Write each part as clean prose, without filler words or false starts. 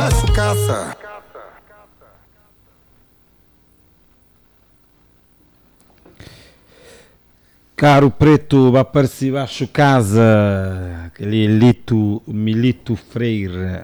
Caça. Caro Preto, vai aparecer baixo casa, aquele Milito Freire.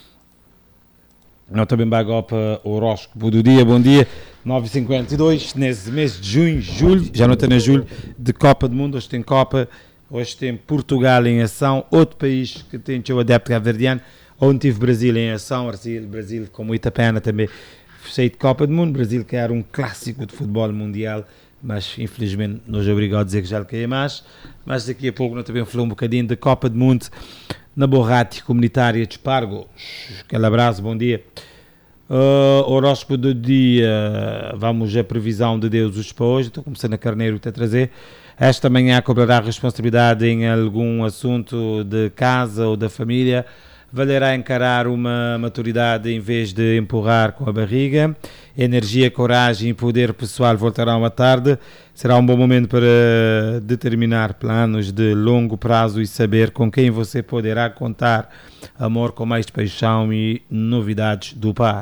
Nós também bagamos para o horóscopo do dia. Bom dia, 9h52, nesse mês de junho, julho, já não está na julho, de Copa do Mundo. Hoje tem Copa, hoje tem Portugal em ação, outro país que tem o adepto cabo-verdiano. Ontem tive Brasil em ação, Brasil com muita pena também, cheio de Copa do Mundo. Brasil que era um clássico de futebol mundial, mas infelizmente nos obrigou a dizer que já lhe caía mais. Mas daqui a pouco nós também falamos um bocadinho da Copa do Mundo na Borrate Comunitária de Espargos. Aquele abraço, bom dia. Horóscopo do dia, vamos à previsão de Deus para hoje. Estou começando a Carneiro a trazer. Esta manhã cobrará responsabilidade em algum assunto de casa ou da família. Valerá encarar uma maturidade em vez de empurrar com a barriga. Energia, coragem e poder pessoal voltarão à tarde. Será um bom momento para determinar planos de longo prazo e saber com quem você poderá contar. Amor com mais paixão e novidades do par.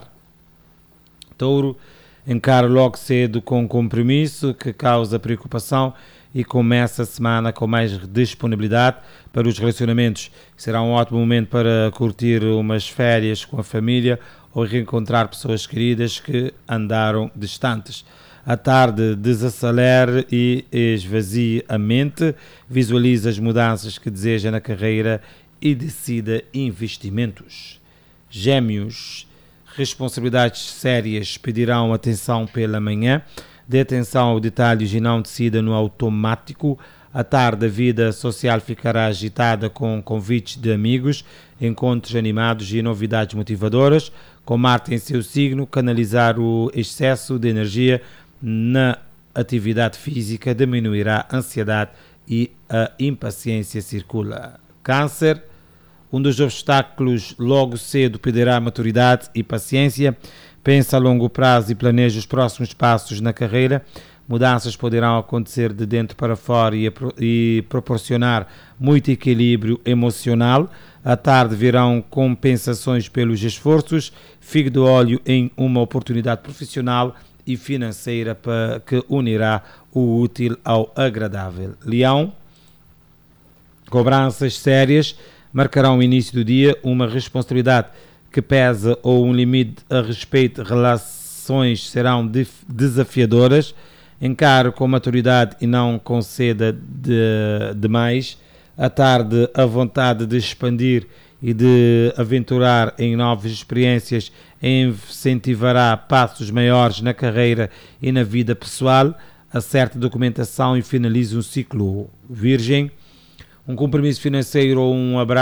Touro, encara logo cedo com compromisso que causa preocupação e começa a semana com mais disponibilidade para os relacionamentos. Será um ótimo momento para curtir umas férias com a família ou reencontrar pessoas queridas que andaram distantes. À tarde, desacelere e esvazie a mente, visualize as mudanças que deseja na carreira e decida investimentos. Gêmeos, responsabilidades sérias pedirão atenção pela manhã. Dê atenção aos detalhes e não decida no automático. À tarde, a vida social ficará agitada com convites de amigos, encontros animados e novidades motivadoras. Com Marte em seu signo, canalizar o excesso de energia na atividade física diminuirá a ansiedade e a impaciência circula. Câncer, um dos obstáculos logo cedo pedirá maturidade e paciência. Pensa a longo prazo e planeja os próximos passos na carreira. Mudanças poderão acontecer de dentro para fora e proporcionar muito equilíbrio emocional. À tarde virão compensações pelos esforços. Fique de olho em uma oportunidade profissional e financeira que unirá o útil ao agradável. Leão, cobranças sérias marcarão o início do dia. Uma responsabilidade que pesa ou um limite a respeito de relações serão desafiadoras. Encare com maturidade e não conceda demais. À tarde, a vontade de expandir e de aventurar em novas experiências incentivará passos maiores na carreira e na vida pessoal. Acerte documentação e finalize um ciclo. Virgem, um compromisso financeiro ou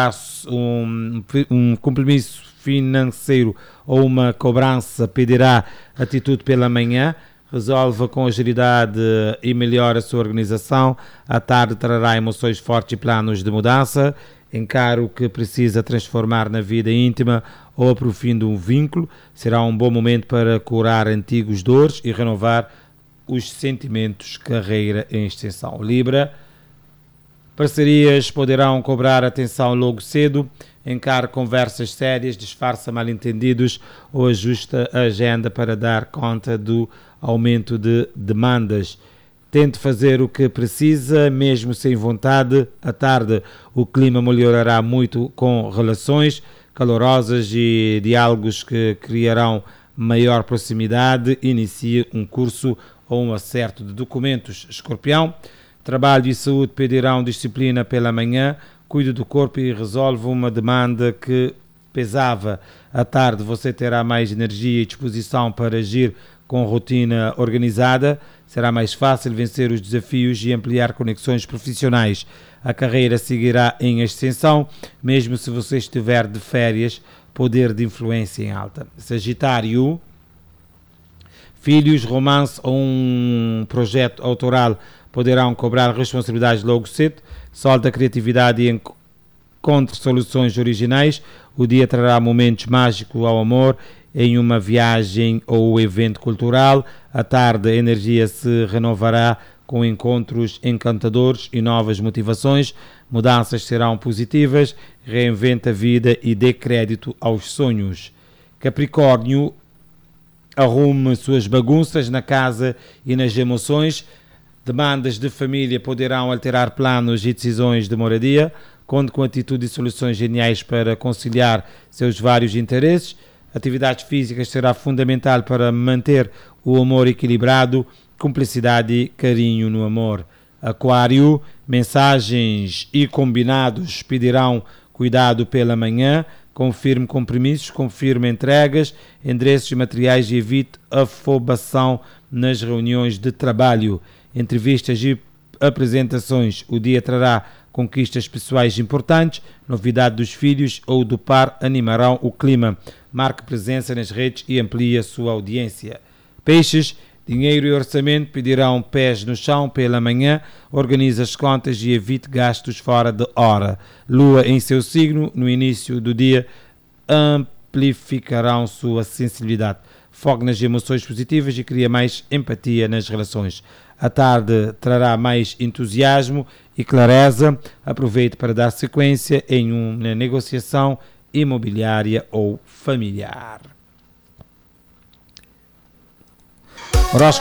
um compromisso financeiro ou uma cobrança pedirá atitude pela manhã. Resolva com agilidade e melhore a sua organização. À tarde trará emoções fortes e planos de mudança. Encare o que precisa transformar na vida íntima ou aprofunda um vínculo. Será um bom momento para curar antigos dores e renovar os sentimentos. Carreira em extensão. Libra, parcerias poderão cobrar atenção logo cedo. Encare conversas sérias, disfarça mal-entendidos ou ajusta a agenda para dar conta do aumento de demandas. Tente fazer o que precisa, mesmo sem vontade. À tarde, o clima melhorará muito com relações calorosas e diálogos que criarão maior proximidade. Inicie um curso ou um acerto de documentos. Escorpião, trabalho e saúde pedirão disciplina pela manhã. Cuide do corpo e resolve uma demanda que pesava. À tarde você terá mais energia e disposição para agir com rotina organizada. Será mais fácil vencer os desafios e ampliar conexões profissionais. A carreira seguirá em ascensão, mesmo se você estiver de férias, poder de influência em alta. Sagitário, filhos, romance ou um projeto autoral poderão cobrar responsabilidades logo cedo. Solte a criatividade e encontre soluções originais. O dia trará momentos mágicos ao amor em uma viagem ou evento cultural. À tarde, a energia se renovará com encontros encantadores e novas motivações. Mudanças serão positivas. Reinvente a vida e dê crédito aos sonhos. Capricórnio, arrume suas bagunças na casa e nas emoções. Demandas de família poderão alterar planos e decisões de moradia. Conte com atitude e soluções geniais para conciliar seus vários interesses. Atividades físicas será fundamental para manter o amor equilibrado, cumplicidade e carinho no amor. Aquário, mensagens e combinados pedirão cuidado pela manhã. Confirme compromissos, confirme entregas, endereços materiais e evite afobação nas reuniões de trabalho. Entrevistas e apresentações. O dia trará conquistas pessoais importantes, novidade dos filhos ou do par animarão o clima. Marque presença nas redes e amplie a sua audiência. Peixes, dinheiro e orçamento pedirão pés no chão pela manhã, organize as contas e evite gastos fora de hora. Lua em seu signo, no início do dia, amplificarão sua sensibilidade. Foque nas emoções positivas e cria mais empatia nas relações. A tarde trará mais entusiasmo e clareza. Aproveite para dar sequência em uma negociação imobiliária ou familiar. Horóscopo